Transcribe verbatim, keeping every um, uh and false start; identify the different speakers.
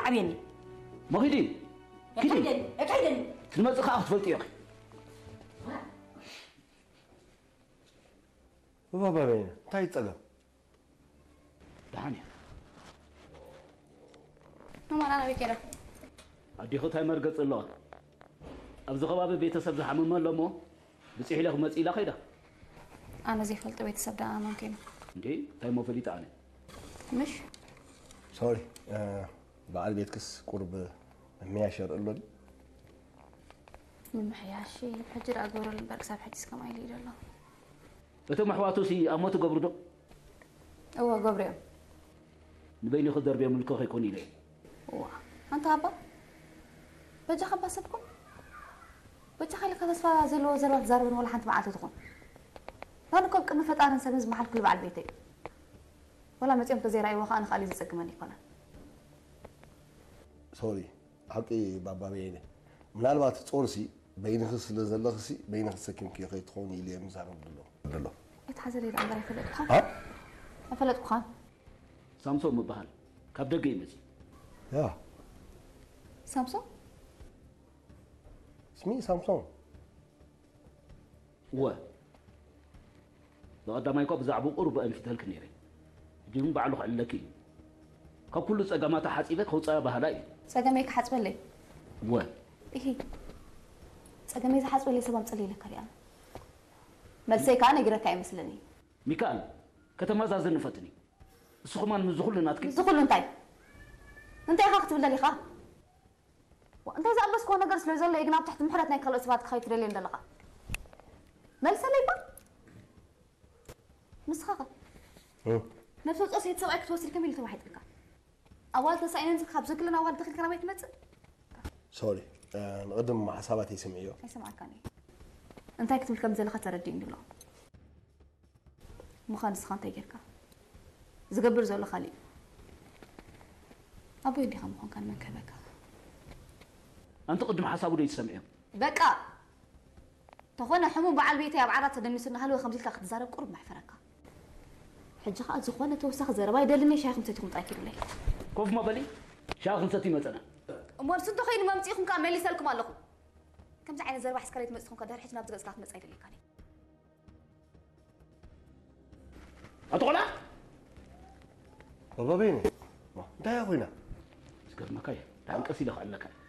Speaker 1: عبيني
Speaker 2: ما هيدي
Speaker 1: كيدني كيدني
Speaker 2: لما تخاف تفلت يا أخي
Speaker 3: بابا بين تاي تلا
Speaker 2: دعني
Speaker 1: ما أنا بكرة
Speaker 2: أدي خطها مرقص الله أبز خباب بيت سبز حمام ما لمو بس إحنا هم تسيلا خيدا
Speaker 1: أنا زي فلت بيت سبدا ممكن
Speaker 2: إنتي تاي ما فليت عني
Speaker 1: مش
Speaker 3: سوري آه بعد بيتكس قرب مياشر اللون
Speaker 1: من محياشي حجر أقول البرك ساب حديث كما يلي الله
Speaker 2: أنتم محواتو سي أموتو قبردو
Speaker 1: هو قبريم
Speaker 2: نبيني خد دربي من الكوخ يكون إليه
Speaker 1: واه أنت أبا بجا خبا سبكم بجا خلي كذا سوا زلو زلو تزاربن ولا حنت معاته تكون أنا كم كم فتاة نسمز محل كل بعد بيتي ولا متيم تزير أي وخان خالي زسقمني كنا
Speaker 3: سوري حقي بابا بيني ምናልባት ጾርሲ በይንህ ስለዘለኽሲ በይንህ ሰኪም ከ ይትኾን ኢሊ ምዛረብ ደሎ ደሎ
Speaker 1: እትሓዘለ ኢላ ኣንበረ ይፈለጥካ
Speaker 3: አ
Speaker 1: ኣፈለጥካ
Speaker 2: ሳምሶን ምባሃል ካብ ደገ ይመጽ
Speaker 3: ያ
Speaker 1: ሳምሶን
Speaker 3: ስሚ ሳምሶን
Speaker 2: ወ لقدامي كوب زعبو قرب أنفتهلك نيري جيهم بعلو خلكي كاب كل سجمات حاسبك هو صار بهلاي
Speaker 1: سجميك حاسب لي
Speaker 2: و
Speaker 1: إيه سجمي إذا حاسب لي سبب تصلي لك كريان ملسي كان يقرأ كاي مثلني
Speaker 2: ميكال كتم زازن فتني السخمان من زخول ناتك
Speaker 1: زخول انتاي انتاي خا كتب لي خا وانت إذا بس كون نقرس لو زل يجناب تحت محرتنا يخلو إثبات خيط ريلين دلقا ملسي لي با مسخة نفس القصة يتسوى توصل كمية واحد لك أول تسعين نزل خبز كلنا أول دخل كنا بيت متر
Speaker 3: سوري نقدم مع حساباتي سمعيه
Speaker 1: أي سمعك كاني أنت كتب كم زل خطر الدين دلو مخانس خان تيجرك زقبر زول خالي أبو يدي خم خان كان من كبك
Speaker 2: أنت قدم حسابه ليش سمعيه
Speaker 1: بكا تخونا حمو بعد بيتي يا بعرات تدنسنا هلو خمسين تاخذ زارب قرب محفرك حجة خالد زخوانة توسخ زربا يدلني شيخ متيتكم تأكلوا لي
Speaker 2: كوف ما بالي شيخ متيتي مثلا
Speaker 1: أمور سنتو خير ما متيكم كان ملي سالكم علىكم كم زعين زربا حسكريت مسخون كدار حيت نابز قصقات مسعيد لي كاني
Speaker 2: أتقولا
Speaker 3: بابا بيني ده يا أخوينا
Speaker 2: سكر مكاي تعال كسي لك على